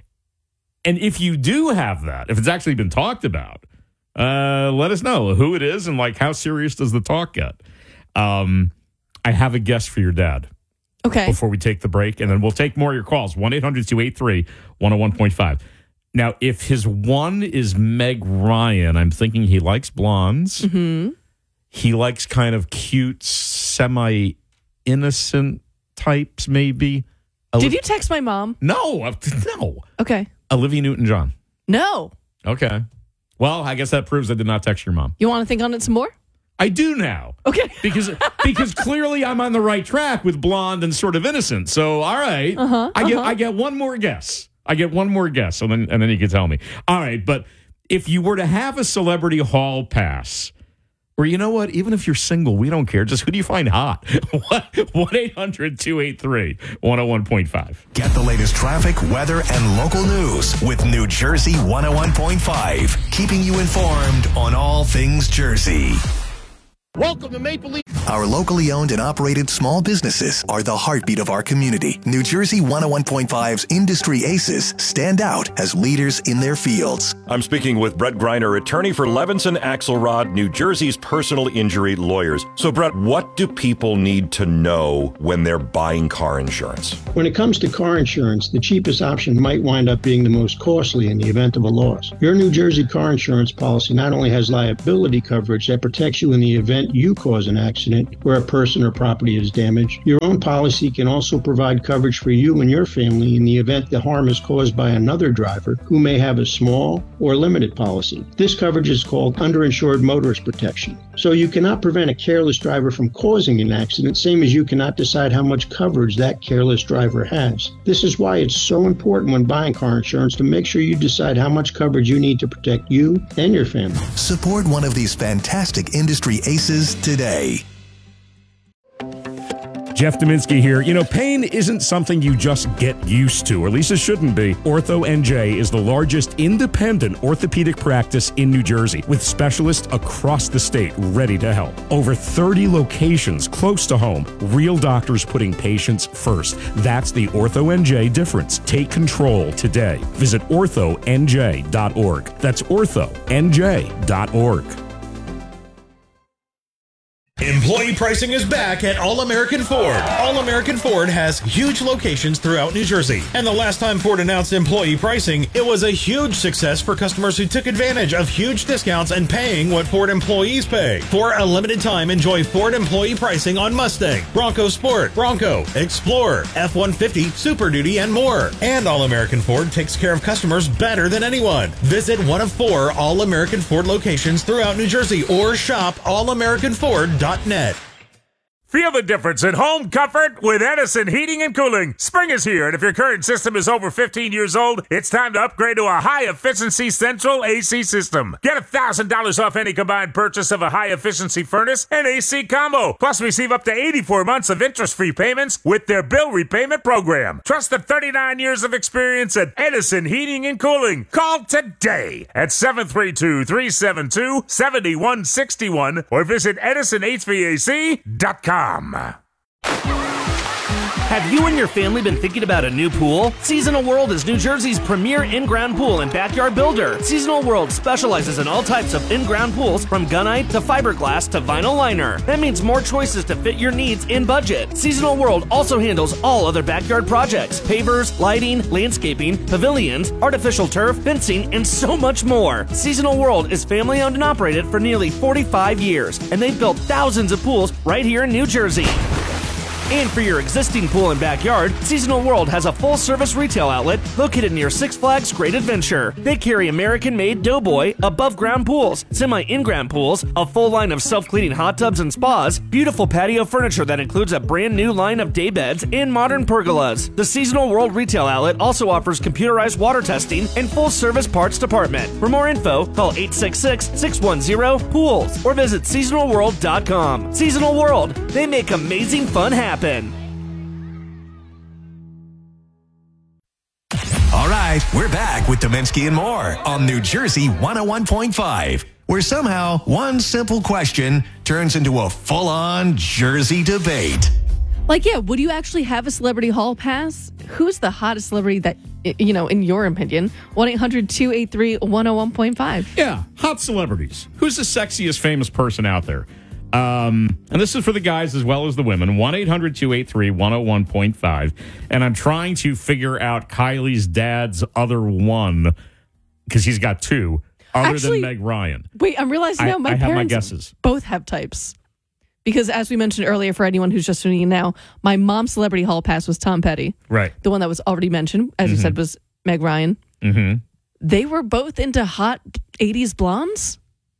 And if you do have that, if it's actually been talked about, uh, let us know who it is and, like, how serious does the talk get? Um, I have a guess for your dad. Okay. Before we take the break, and then we'll take more of your calls. one eight hundred two eight three one oh one point five. Now, if his one is Meg Ryan, I'm thinking he likes blondes. Mm-hmm. He likes kind of cute, semi-innocent types, maybe. Did you text my mom? No, no. Okay. Olivia Newton-John. No. Okay. Well, I guess that proves I did not text your mom. You want to think on it some more? I do now. Okay. Because because clearly I'm on the right track with blonde and sort of innocent. So, all right. Uh-huh, I get uh-huh. I get one more guess. I get one more guess, and then and then you can tell me. All right, but if you were to have a celebrity hall pass, or you know what, even if you're single, we don't care. Just who do you find hot? one eight hundred two eight three one oh one point five. Get the latest traffic, weather, and local news with New Jersey one oh one point five. Keeping you informed on all things Jersey. Welcome to Maple Leaf. Our locally owned and operated small businesses are the heartbeat of our community. New Jersey one oh one point five's Industry Aces stand out as leaders in their fields. I'm speaking with Brett Greiner, attorney for Levinson Axelrod, New Jersey's personal injury lawyers. So, Brett, what do people need to know when they're buying car insurance? When it comes to car insurance, the cheapest option might wind up being the most costly in the event of a loss. Your New Jersey car insurance policy not only has liability coverage that protects you in the event you cause an accident where a person or property is damaged, your own policy can also provide coverage for you and your family in the event the harm is caused by another driver who may have a small or limited policy. This coverage is called underinsured motorist protection. So you cannot prevent a careless driver from causing an accident, same as you cannot decide how much coverage that careless driver has. This is why it's so important when buying car insurance to make sure you decide how much coverage you need to protect you and your family. Support one of these fantastic industry aces today. Jeff Dominski here. You know, pain isn't something you just get used to, or at least it shouldn't be. Ortho N J is the largest independent orthopedic practice in New Jersey, with specialists across the state ready to help. Over thirty locations close to home, real doctors putting patients first. That's the Ortho N J difference. Take control today. Visit ortho n j dot org. That's ortho n j dot org. Employee pricing is back at All-American Ford. All-American Ford has huge locations throughout New Jersey. And the last time Ford announced employee pricing, it was a huge success for customers who took advantage of huge discounts and paying what Ford employees pay. For a limited time, enjoy Ford employee pricing on Mustang, Bronco Sport, Bronco, Explorer, F one fifty, Super Duty, and more. And All-American Ford takes care of customers better than anyone. Visit one of four All-American Ford locations throughout New Jersey or shop all american ford dot net. Feel the difference in home comfort with Edison Heating and Cooling. Spring is here, and if your current system is over fifteen years old, it's time to upgrade to a high-efficiency central A C system. Get one thousand dollars off any combined purchase of a high-efficiency furnace and A C combo. Plus, receive up to eighty-four months of interest-free payments with their bill repayment program. Trust the thirty-nine years of experience at Edison Heating and Cooling. Call today at seven three two, three seven two, seven one six one or visit edison h v a c dot com. Have you and your family been thinking about a new pool? Seasonal World is New Jersey's premier in-ground pool and backyard builder. Seasonal World specializes in all types of in-ground pools, from gunite to fiberglass to vinyl liner. That means more choices to fit your needs and budget. Seasonal World also handles all other backyard projects: pavers, lighting, landscaping, pavilions, artificial turf, fencing, and so much more. Seasonal World is family-owned and operated for nearly forty-five years, and they've built thousands of pools right here in New Jersey. And for your existing pool and backyard, Seasonal World has a full-service retail outlet located near Six Flags Great Adventure. They carry American-made Doughboy above-ground pools, semi-in-ground pools, a full line of self-cleaning hot tubs and spas, beautiful patio furniture that includes a brand-new line of day beds, and modern pergolas. The Seasonal World retail outlet also offers computerized water testing and full-service parts department. For more info, call eight six six, six one zero, pools or visit seasonal world dot com. Seasonal World, they make amazing fun happen. All right, we're back with Dominski and more on New Jersey one oh one point five, where somehow one simple question turns into a full-on Jersey debate. Like, yeah, would you actually have a celebrity hall pass? Who's the hottest celebrity that, you know, in your opinion? one eight hundred two eight three one oh one point five. Yeah, hot celebrities. Who's the sexiest famous person out there? Um, and this is for the guys as well as the women. one eight hundred two eight three one oh one point five. And I'm trying to figure out Kylie's dad's other one, because he's got two, other Actually, than Meg Ryan. Wait, I'm realizing now I, my I have parents my guesses. both have types. Because as we mentioned earlier, for anyone who's just tuning in now, my mom's celebrity hall pass was Tom Petty. Right. The one that was already mentioned, as Mm-hmm. you said, was Meg Ryan. Mm-hmm. They were both into hot eighties blondes?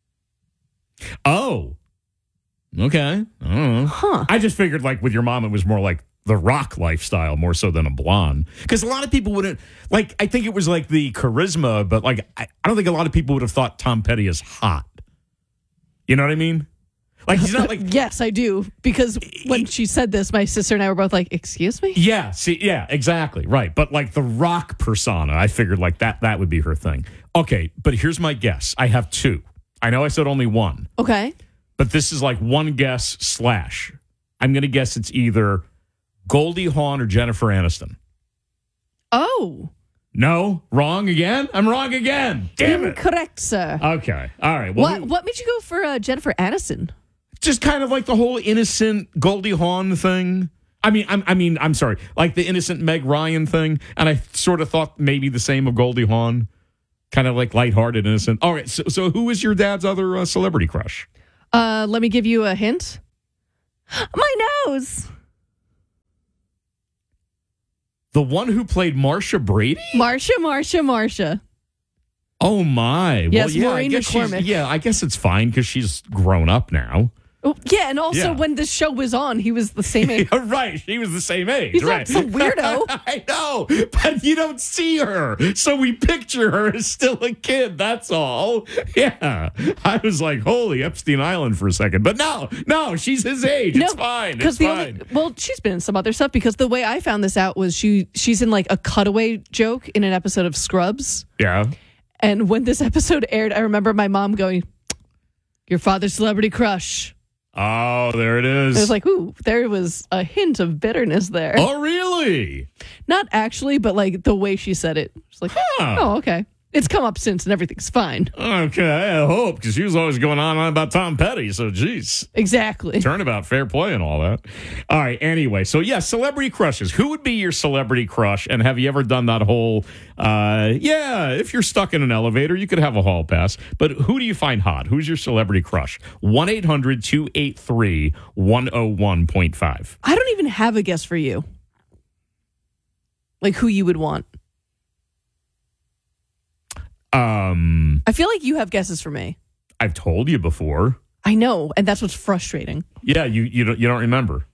Oh. Okay. I don't know. Huh. I just figured, like, with your mom, it was more like the rock lifestyle more so than a blonde. Because a lot of people wouldn't, like, I think it was like the charisma, but, like, I, I don't think a lot of people would have thought Tom Petty is hot. You know what I mean? Like, he's not like. Yes, I do. Because when she said this, my sister and I were both like, excuse me? Yeah, see, yeah, exactly. Right. But, like, the rock persona, I figured, like, that that would be her thing. Okay, but here's my guess. I have two. I know I said only one. Okay. but this is like one guess slash. I'm going to guess it's either Goldie Hawn or Jennifer Aniston. Oh. No, wrong again? I'm wrong again. Damn it. Incorrect, sir. Okay. All right. Well, What who- What made you go for uh, Jennifer Aniston? just kind of like the whole innocent Goldie Hawn thing. I mean, I'm, I mean, I'm sorry, like the innocent Meg Ryan thing. And I sort of thought maybe the same of Goldie Hawn, kind of like lighthearted, innocent. All right. So, so who is your dad's other uh, celebrity crush? Uh, let me give you a hint. My nose. The one who played Marsha Brady? Marsha, Marsha, Marsha. Oh my! Yes, well, yeah, I Maureen guess she's- McCormick. yeah, I guess it's fine because she's grown up now. Oh, yeah, and also Yeah. when this show was on, he was the same age. Right, she was the same age. He's not right. some weirdo. I know, but you don't see her, so we picture her as still a kid. That's all. Yeah, I was like, "Holy Epstein Island" for a second, but no, no, she's his age. It's fine. It's the fine. only well, she's been in some other stuff because the way I found this out was she she's in like a cutaway joke in an episode of Scrubs. Yeah. And when this episode aired, I remember my mom going, "Your father's celebrity crush." Oh, there it is. I was like, "Ooh, there was a hint of bitterness there." Oh, really? Not actually, but like the way she said it. She's like, Huh. "Oh, okay. It's come up since, and everything's fine." Okay, I hope, because she was always going on and on about Tom Petty. So, geez. Exactly. Turnabout, fair play, and all that. All right, anyway. So, yeah, celebrity crushes. Who would be your celebrity crush? And have you ever done that whole, uh, yeah, if you're stuck in an elevator, you could have a hall pass. But who do you find hot? Who's your celebrity crush? one eight hundred two eight three one oh one point five. I don't even have a guess for you. Like who you would want. Um, I feel like you have guesses for me. I've told you before. I know, and that's what's frustrating. Yeah, you you don't you don't remember.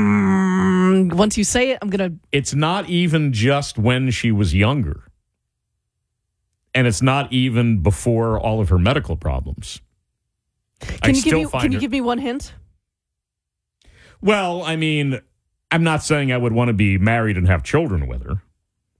Mm, once you say it, I'm gonna. It's not even just when she was younger. And it's not even before all of her medical problems. Can I you give still me? find Can you her- give me one hint? Well, I mean, I'm not saying I would want to be married and have children with her.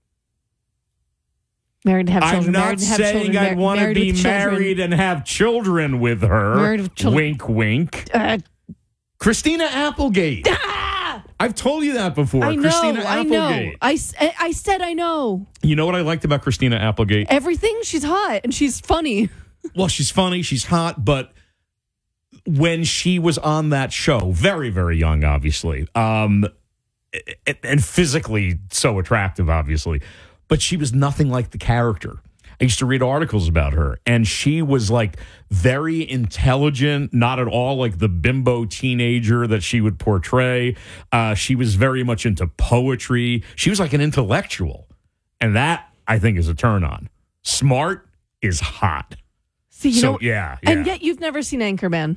Married to have children. I'm not married to have saying children, I'd mar- want to married be with children. married and have children with her. Married with children. Wink, wink. Uh, Christina Applegate. I've told you that before. I know. Christina I know. Applegate. I, s- I said I know You know what I liked about Christina Applegate? everything. She's hot and she's funny. Well, she's funny, she's hot, but when she was on that show, very, very young, obviously, um, and- and physically so attractive, obviously, but she was nothing like the character. I used to read articles about her, and she was like very intelligent, not at all like the bimbo teenager that she would portray. Uh, she was very much into poetry. She was like an intellectual, and that I think is a turn on. Smart is hot. See, you So, know, yeah, and yeah. yet you've never seen Anchorman.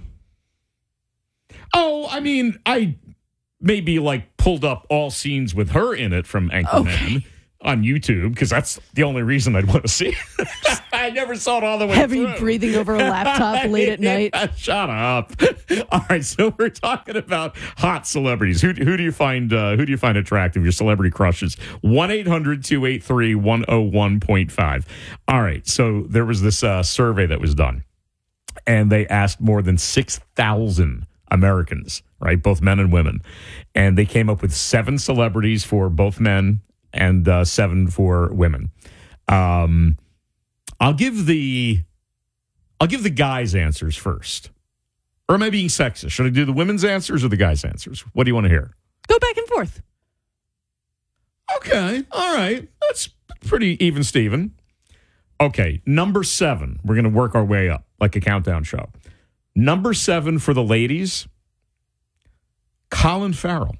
Oh, I mean, I maybe like pulled up all scenes with her in it from Anchorman on YouTube because that's the only reason I'd want to see it. I never saw it all the way Heavy through. breathing over a laptop late at night. Shut up. All right, so we're talking about hot celebrities. Who, who do you find uh, who do you find attractive? Your celebrity crushes. one eight hundred two eight three one oh one point five. All right, so there was this uh, survey that was done, and they asked more than six thousand Americans, right, both men and women, and they came up with seven celebrities for both men and uh, seven for women. Um, I'll give the I'll give the guys' answers first. Or am I being sexist? Should I do the women's answers or the guys' answers? What do you want to hear? Go back and forth. Okay, all right. That's pretty even, Steven. Okay, number seven. We're going to work our way up like a countdown show. Number seven for the ladies, Colin Farrell.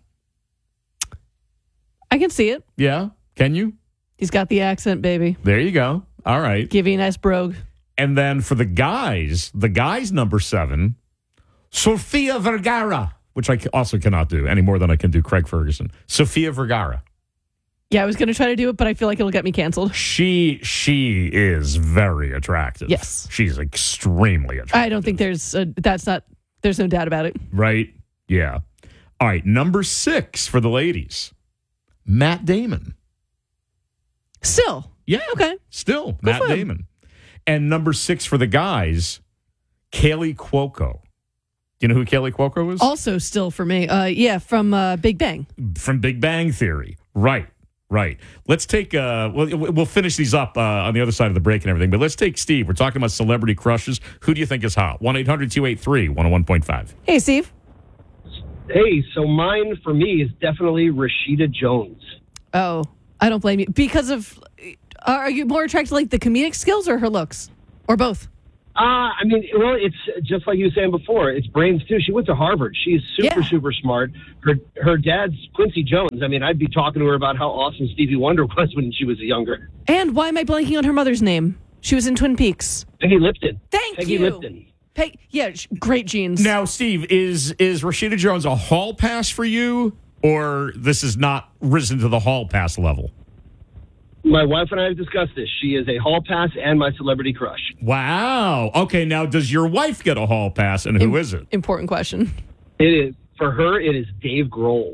I can see it. Yeah, can you? He's got the accent, baby. There you go. All right. Give you a nice brogue. And then for the guys, the guys number seven, Sofia Vergara, which I also cannot do any more than I can do Craig Ferguson. Sofia Vergara. Yeah, I was going to try to do it, but I feel like it'll get me canceled. She she is very attractive. Yes. She's extremely attractive. I don't think there's a, that's not, there's no doubt about it. Right? Yeah. All right. Number six for the ladies, Matt Damon. Still. Yeah. Okay. Still, Good Matt for him. Damon. And number six for the guys, Kaylee Cuoco. You know who Kaley Cuoco is? Also still for me. Uh, yeah, from uh, Big Bang. From Big Bang Theory. Right, right. Let's take, uh, we'll, we'll finish these up uh, on the other side of the break and everything, but let's take Steve. We're talking about celebrity crushes. Who do you think is hot? one eight hundred two eight three one oh one point five. Hey, Steve. Hey, so mine for me is definitely Rashida Jones. Oh, I don't blame you. Because of, are you more attracted to like the comedic skills or her looks? Or both? Uh, I mean, well, it's just like you were saying before. It's brains, too. She went to Harvard. She's super, yeah. super smart. Her her dad's Quincy Jones. I mean, I'd be talking to her about how awesome Stevie Wonder was when she was younger. And why am I blanking on her mother's name? She was in Twin Peaks. Peggy Lipton. Thank Peggy you. Lipton. Peg, yeah, great genes. Now, Steve, is, is Rashida Jones a hall pass for you, or this is not risen to the hall pass level? My wife and I have discussed this. She is a hall pass and my celebrity crush. Wow. Okay, now does your wife get a hall pass, and who Im- is it? Important question. It is, for her, it is Dave Grohl.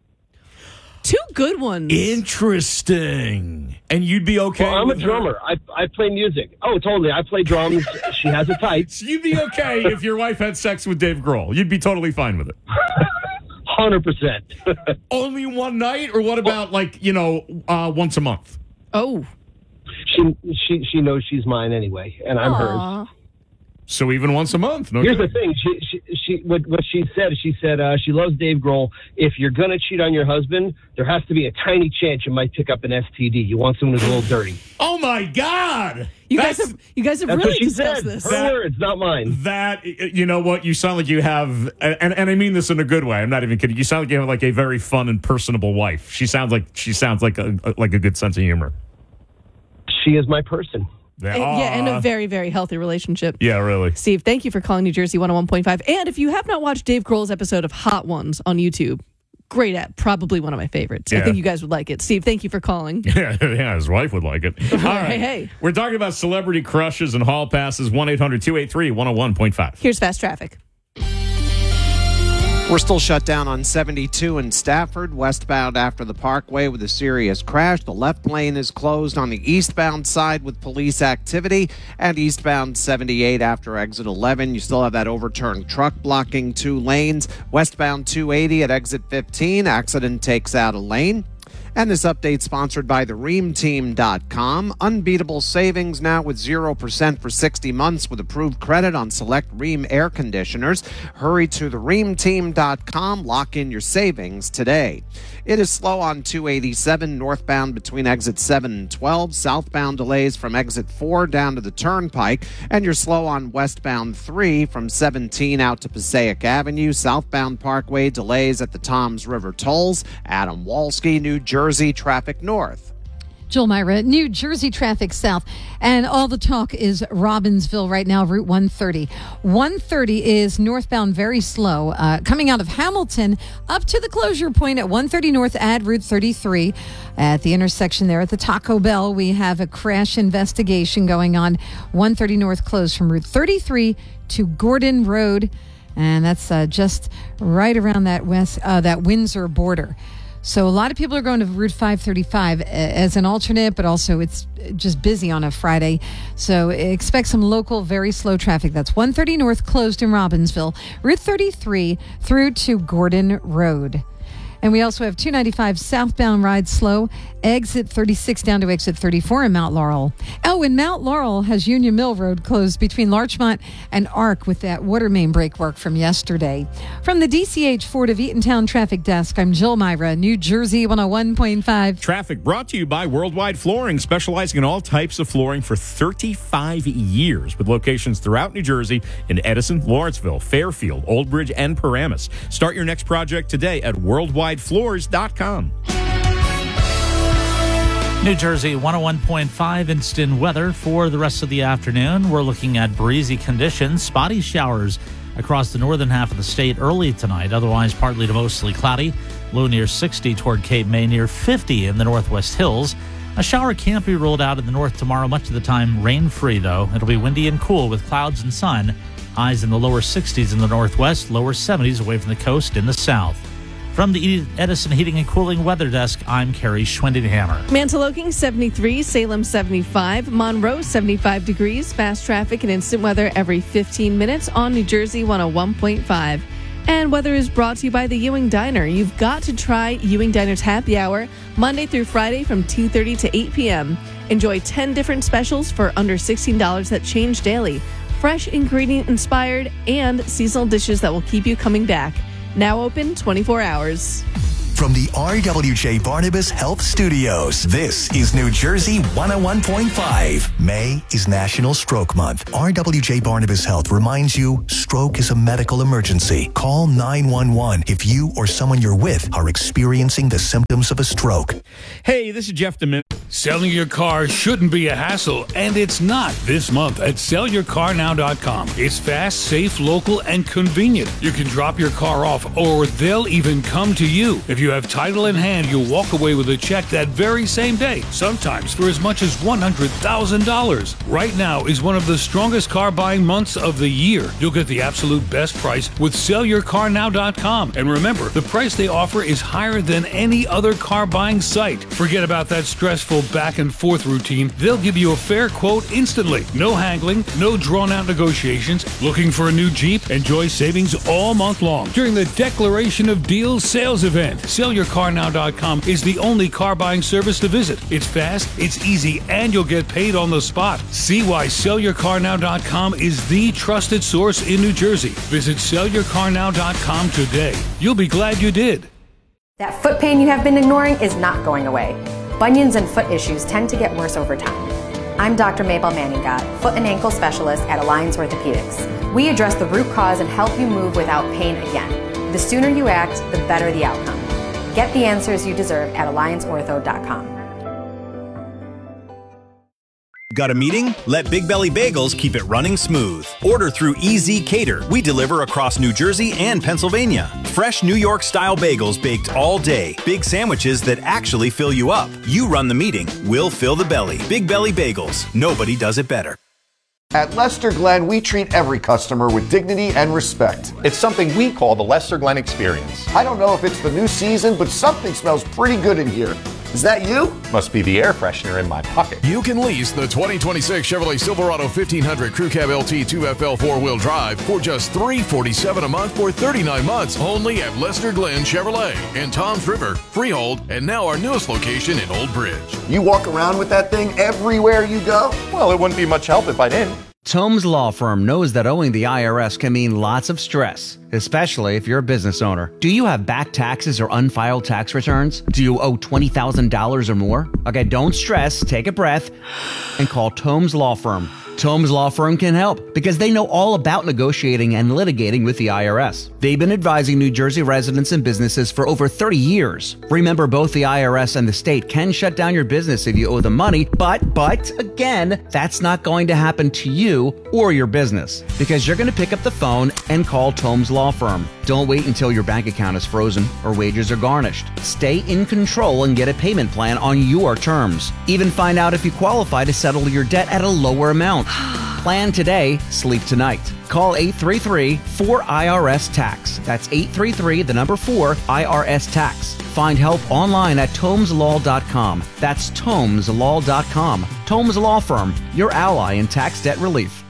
Two good ones. Interesting. And you'd be okay well, I'm with a drummer. I, I play music. Oh, totally. I play drums. She has a type. So you'd be okay if your wife had sex with Dave Grohl. You'd be totally fine with it. one hundred percent. Only one night? Or what about, like, you know, uh, once a month? Oh. She she she knows she's mine anyway, and I'm Aww. hers. So even once a month? No Here's good. the thing. She she, she what, what she said, she said uh, she loves Dave Grohl. If you're going to cheat on your husband, there has to be a tiny chance you might pick up an S T D. You want someone who's a little dirty. Oh, my God. You That's, guys have you guys have That's really what she discussed said. this. Her That- words, not mine. That, you know what? You sound like you have, and, and I mean this in a good way. I'm not even kidding. You sound like you have like a very fun and personable wife. She sounds like she sounds like a like a good sense of humor. She is my person. Yeah, And, yeah, and a Aw. very, very healthy relationship. Yeah, really. Steve, thank you for calling New Jersey one oh one point five. And if you have not watched Dave Grohl's episode of Hot Ones on YouTube, great app, probably one of my favorites. I Yeah. think you guys would like it. Steve, thank you for calling. Yeah, yeah, his wife would like it. All right. Hey, hey. We're talking about celebrity crushes and hall passes. one eight hundred two eight three one oh one point five. Here's fast traffic. We're still shut down on seventy-two in Stafford, westbound after the Parkway with a serious crash. The left lane is closed on the eastbound side with police activity, and eastbound seventy-eight after exit eleven. You still have that overturned truck blocking two lanes. Westbound two eighty at exit fifteen, accident takes out a lane. And this update sponsored by the ream team dot com. Unbeatable savings now with zero percent for sixty months with approved credit on select Rheem air conditioners. Hurry to the ream team dot com. Lock in your savings today. It is slow on two eighty-seven northbound between exit seven and twelve. Southbound delays from exit four down to the Turnpike. And you're slow on westbound three from seventeen out to Passaic Avenue. Southbound Parkway delays at the Toms River tolls. Adam Walski, New Jersey, traffic north. Joel Myra, New Jersey traffic south. And all the talk is Robbinsville right now, Route one thirty. one thirty is northbound very slow. Uh, coming out of Hamilton up to the closure point at one thirty north at Route thirty-three. At the intersection there at the Taco Bell, we have a crash investigation going on. one thirty north closed from Route thirty-three to Gordon Road. And that's uh, just right around that west, uh, that Windsor border. So a lot of people are going to Route five thirty-five as an alternate, but also it's just busy on a Friday. So expect some local, very slow traffic. That's one thirty north closed in Robbinsville, Route thirty-three through to Gordon Road. And we also have two ninety-five southbound ride slow, exit thirty-six down to exit thirty-four in Mount Laurel. Oh, and Mount Laurel has Union Mill Road closed between Larchmont and Arc with that water main break work from yesterday. From the D C H Ford of Eatontown Traffic Desk, I'm Jill Myra, New Jersey one oh one point five. Traffic brought to you by Worldwide Flooring, specializing in all types of flooring for thirty-five years, with locations throughout New Jersey in Edison, Lawrenceville, Fairfield, Old Bridge, and Paramus. Start your next project today at worldwide floors dot com. New Jersey one oh one point five instant weather for the rest of the afternoon. We're looking at breezy conditions, spotty showers across the northern half of the state early tonight. Otherwise, partly to mostly cloudy. Low near sixty toward Cape May, near fifty in the Northwest Hills. A shower can't be ruled out in the north tomorrow. Much of the time rain-free, though. It'll be windy and cool with clouds and sun. Highs in the lower sixties in the northwest, lower seventies away from the coast in the south. From the Edison Heating and Cooling Weather Desk, I'm Kerry Schwendinghammer. Mantoloking seventy-three, Salem seventy-five, Monroe seventy-five degrees, fast traffic and instant weather every fifteen minutes on New Jersey one oh one point five. And weather is brought to you by the Ewing Diner. You've got to try Ewing Diner's happy hour Monday through Friday from two thirty to eight p.m. Enjoy ten different specials for under sixteen dollars that change daily. Fresh ingredient inspired and seasonal dishes that will keep you coming back. Now open twenty-four hours. From the R W J Barnabas Health Studios, this is New Jersey one oh one point five. May is National Stroke Month. R W J Barnabas Health reminds you, stroke is a medical emergency. Call nine one one if you or someone you're with are experiencing the symptoms of a stroke. Hey, this is Jeff DeMint. Selling your car shouldn't be a hassle, and it's not this month at sell your car now dot com. It's fast, safe, local, and convenient. You can drop your car off, or they'll even come to you. If you have title in hand, you'll walk away with a check that very same day, sometimes for as much as one hundred thousand dollars. Right now is one of the strongest car buying months of the year. You'll get the absolute best price with sell your car now dot com. And remember, the price they offer is higher than any other car buying site. Forget about that stressful back and forth routine. They'll give you a fair quote instantly. No haggling, no drawn out negotiations. Looking for a new Jeep? Enjoy savings all month long during the Declaration of Deals sales event. sell your car now dot com is the only car buying service to visit. It's fast, it's easy, and you'll get paid on the spot. See why sell your car now dot com is the trusted source in New Jersey. Visit sell your car now dot com today. You'll be glad you did. That foot pain you have been ignoring is not going away. Bunions and foot issues tend to get worse over time. I'm Doctor Mabel Manninga, foot and ankle specialist at Alliance Orthopedics. We address the root cause and help you move without pain again. The sooner you act, the better the outcome. Get the answers you deserve at alliance ortho dot com. Got a meeting? Let Big Belly Bagels keep it running smooth. Order through E Z Cater. We deliver across New Jersey and Pennsylvania. Fresh New York-style bagels baked all day. Big sandwiches that actually fill you up. You run the meeting. We'll fill the belly. Big Belly Bagels. Nobody does it better. At Lester Glenn, we treat every customer with dignity and respect. It's something we call the Lester Glenn experience. I don't know if it's the new season, but something smells pretty good in here. Is that you? Must be the air freshener in my pocket. You can lease the twenty twenty-six Chevrolet Silverado fifteen hundred Crew Cab L T two F L four-wheel drive for just three hundred forty-seven dollars a month for thirty-nine months, only at Lester Glenn Chevrolet in Toms River, Freehold, and now our newest location in Old Bridge. You walk around with that thing everywhere you go? Well, it wouldn't be much help if I didn't. Tomes Law Firm knows that owing the I R S can mean lots of stress, especially if you're a business owner. Do you have back taxes or unfiled tax returns? Do you owe twenty thousand dollars or more? Okay, don't stress, take a breath, and call Tomes Law Firm. Tomes Law Firm can help because they know all about negotiating and litigating with the I R S. They've been advising New Jersey residents and businesses for over thirty years. Remember, both the I R S and the state can shut down your business if you owe them money, but, but, again, that's not going to happen to you or your business because you're going to pick up the phone and call Tomes Law Firm. Don't wait until your bank account is frozen or wages are garnished. Stay in control and get a payment plan on your terms. Even find out if you qualify to settle your debt at a lower amount. Plan today, sleep tonight. Call eight three three, four I R S, tax. That's eight three three, the number four, I R S, tax. Find help online at tomes law dot com. That's tomes law dot com. Tomes Law Firm, your ally in tax debt relief.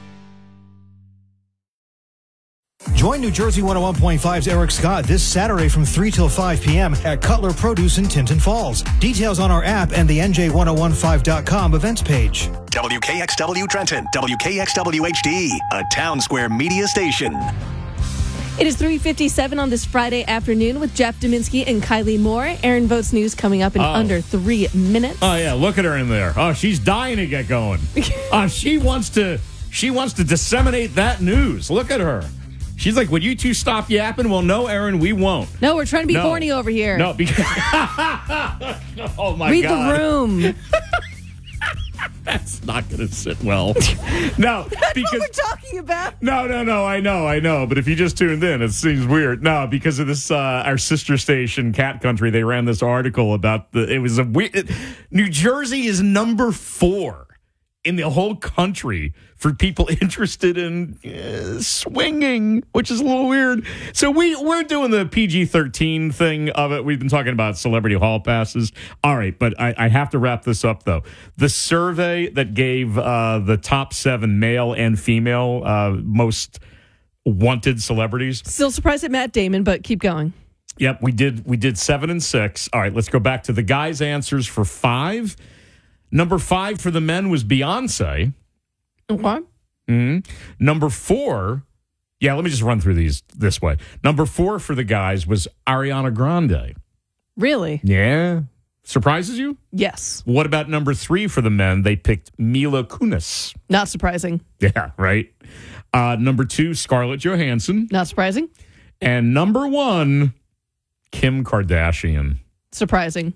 Join New Jersey one oh one point five's Eric Scott this Saturday from three till five p.m. at Cutler Produce in Tinton Falls. Details on our app and the N J ten fifteen dot com events page. W K X W Trenton, W K X W H D, a Town Square media station. It is three fifty-seven on this Friday afternoon with Jeff Dominski and Kylie Moore. Aaron Votes News coming up in Oh. under three minutes. Oh yeah, look at her in there. Oh, she's dying to get going. uh, she wants to. She wants to disseminate that news. Look at her. She's like, would you two stop yapping? Well, no, Aaron, we won't. No, we're trying to be No. horny over here. No, because oh my Read god, the room. That's not going to sit well. No, That's because what we're talking about. No, no, no. I know, I know. But if you just tuned in, it seems weird. No, because of this, uh, our sister station, Cat Country, they ran this article about the. It was a weird. New Jersey is number four in the whole country for people interested in uh, swinging, which is a little weird. So we, we're doing the P G thirteen thing of it. We've been talking about celebrity hall passes. All right, but I, I have to wrap this up, though. The survey that gave uh, the top seven male and female uh, most wanted celebrities. Still surprised at Matt Damon, but keep going. Yep, we did we did seven and six. All right, let's go back to the guys' answers for five. Number five for the men was Beyonce. Okay. Mm-hmm. Number four, yeah, let me just run through these this way. Number four for the guys was Ariana Grande. Really? Yeah. Surprises you? Yes. What about number three for the men? They picked Mila Kunis. Not surprising. Yeah, right. Uh, number two, Scarlett Johansson. Not surprising. And number one, Kim Kardashian. Surprising.